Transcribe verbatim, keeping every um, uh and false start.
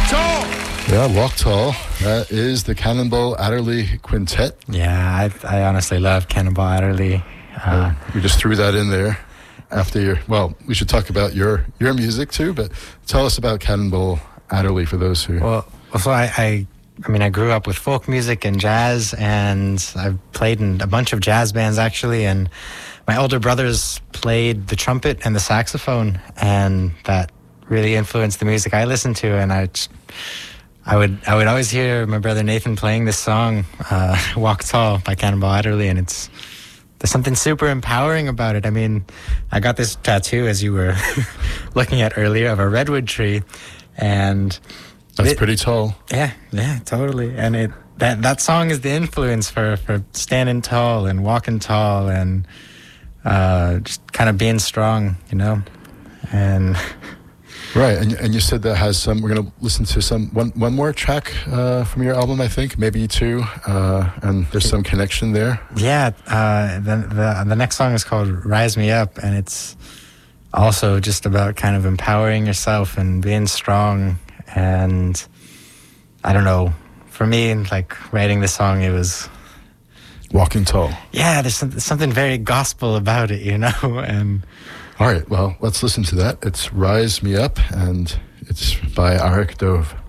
Tall. Yeah, Walk Tall. That is the Cannonball Adderley Quintet. Yeah, I, I honestly love Cannonball Adderley. Uh, we just threw that in there after your, well, we should talk about your, your music too, but tell us about Cannonball Adderley for those who... Well, so I, I, I mean, I grew up with folk music and jazz, and I've played in a bunch of jazz bands actually, and my older brothers played the trumpet and the saxophone, and that really influenced the music I listened to, and I just, I would I would always hear my brother Nathan playing this song, uh, Walk Tall by Cannonball Adderley, and it's there's something super empowering about it. I mean, I got this tattoo, as you were looking at earlier, of a redwood tree, and that's it, pretty tall. Yeah, yeah, totally. And it that that song is the influence for, for standing tall and walking tall and uh, just kind of being strong, you know. And right, and and you said that has some. We're gonna listen to some one one more track uh, from your album, I think, maybe two, uh, and there's some connection there. Yeah, uh, the, the the next song is called "Rise Me Up," and it's also just about kind of empowering yourself and being strong. And I don't know, for me, like writing this song, it was walking tall. Yeah, there's some, something very gospel about it, you know, and. All right, well, let's listen to that. It's Rise Me Up, and it's by Arik Dove.